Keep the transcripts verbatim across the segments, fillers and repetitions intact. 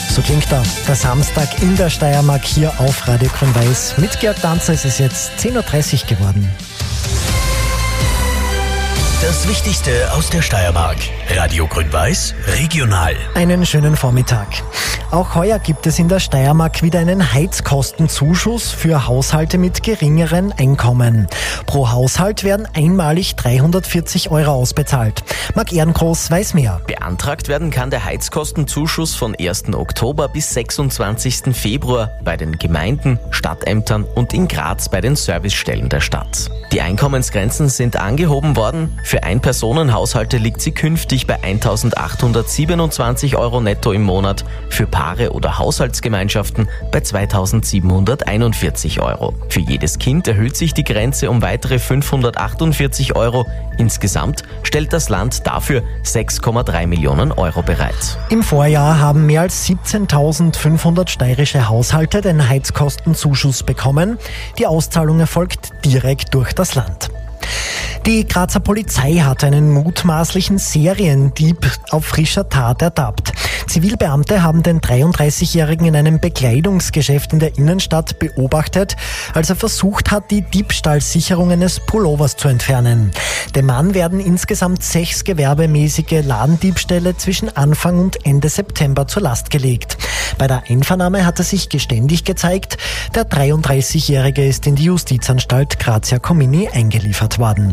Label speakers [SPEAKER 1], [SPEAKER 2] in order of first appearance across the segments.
[SPEAKER 1] So klingt da der Samstag in der Steiermark hier auf Radio Grün-Weiß. Mit Georg Danzer ist es jetzt zehn Uhr dreißig geworden.
[SPEAKER 2] Das Wichtigste aus der Steiermark. Radio Grün-Weiß, regional.
[SPEAKER 1] Einen schönen Vormittag. Auch heuer gibt es in der Steiermark wieder einen Heizkostenzuschuss für Haushalte mit geringeren Einkommen. Pro Haushalt werden einmalig dreihundertvierzig Euro ausbezahlt. Marc Ehrengroß weiß mehr.
[SPEAKER 3] Beantragt werden kann der Heizkostenzuschuss von ersten Oktober bis sechsundzwanzigsten Februar bei den Gemeinden, Stadtämtern und in Graz bei den Servicestellen der Stadt. Die Einkommensgrenzen sind angehoben worden. Für Ein-Personen-Haushalte liegt sie künftig bei eintausendachthundertsiebenundzwanzig Euro netto im Monat, für Paare oder Haushaltsgemeinschaften bei zweitausendsiebenhunderteinundvierzig Euro. Für jedes Kind erhöht sich die Grenze um weitere fünfhundertachtundvierzig Euro. Insgesamt stellt das Land dafür sechs Komma drei Millionen Euro bereit.
[SPEAKER 1] Im Vorjahr haben mehr als siebzehntausendfünfhundert steirische Haushalte den Heizkostenzuschuss bekommen. Die Auszahlung erfolgt direkt durch das Land. Die Grazer Polizei hat einen mutmaßlichen Seriendieb auf frischer Tat ertappt. Zivilbeamte haben den dreiunddreißigjährigen in einem Bekleidungsgeschäft in der Innenstadt beobachtet, als er versucht hat, die Diebstahlsicherung eines Pullovers zu entfernen. Dem Mann werden insgesamt sechs gewerbemäßige Ladendiebstähle zwischen Anfang und Ende September zur Last gelegt. Bei der Einvernahme hat er sich geständig gezeigt. Der dreiunddreißigjährige ist in die Justizanstalt Grazia Comini eingeliefert worden.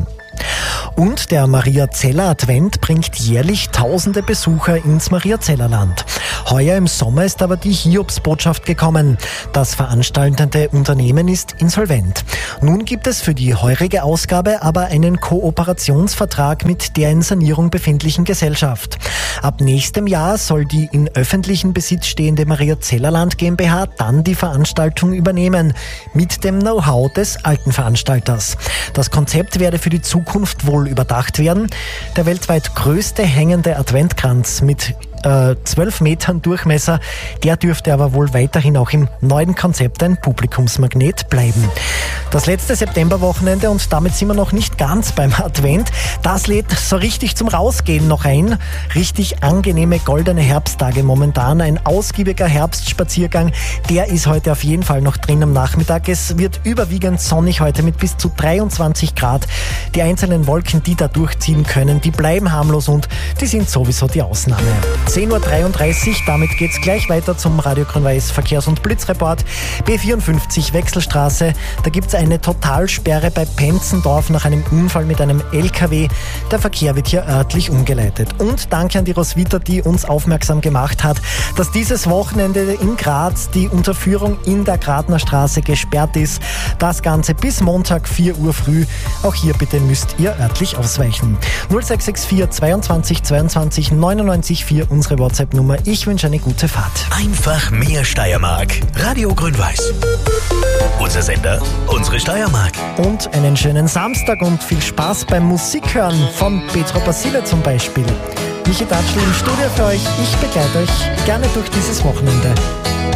[SPEAKER 1] Und der Mariazeller Advent bringt jährlich tausende Besucher ins Mariazellerland. Heuer im Sommer ist aber die Hiobsbotschaft gekommen. Das veranstaltende Unternehmen ist insolvent. Nun gibt es für die heurige Ausgabe aber einen Kooperationsvertrag mit der in Sanierung befindlichen Gesellschaft. Ab nächstem Jahr soll die in öffentlichem Besitz stehende Mariazellerland GmbH dann die Veranstaltung übernehmen, mit dem Know-how des alten Veranstalters. Das Konzept werde für die Zukunft wohl überdacht werden. Der weltweit größte hängende Adventkranz mit zwölf Metern Durchmesser, der dürfte aber wohl weiterhin auch im neuen Konzept ein Publikumsmagnet bleiben. Das letzte Septemberwochenende, und damit sind wir noch nicht ganz beim Advent, das lädt so richtig zum Rausgehen noch ein. Richtig angenehme goldene Herbsttage momentan, ein ausgiebiger Herbstspaziergang, der ist heute auf jeden Fall noch drin am Nachmittag. Es wird überwiegend sonnig heute mit bis zu dreiundzwanzig Grad. Die einzelnen Wolken, die da durchziehen können, die bleiben harmlos und die sind sowieso die Ausnahme. zehn Uhr dreiunddreißig, damit geht's gleich weiter zum Radio Grün-Weiß Verkehrs- und Blitzreport. B vierundfünfzig Wechselstraße, da gibt's eine Totalsperre bei Penzendorf nach einem Unfall mit einem L K W. Der Verkehr wird hier örtlich umgeleitet. Und danke an die Roswitha, die uns aufmerksam gemacht hat, dass dieses Wochenende in Graz die Unterführung in der Gratner Straße gesperrt ist. Das Ganze bis Montag vier Uhr früh. Auch hier bitte müsst ihr örtlich ausweichen. null sechs sechs vier zweiundzwanzig zweiundzwanzig neunundneunzig vier unsere WhatsApp-Nummer. Ich wünsche eine gute Fahrt.
[SPEAKER 2] Einfach mehr Steiermark. Radio Grün-Weiß. Unser Sender, unsere Steiermark.
[SPEAKER 1] Und einen schönen Samstag und viel Spaß beim Musikhören von Petro Basile zum Beispiel. Michi Datschl im Studio für euch. Ich begleite euch gerne durch dieses Wochenende.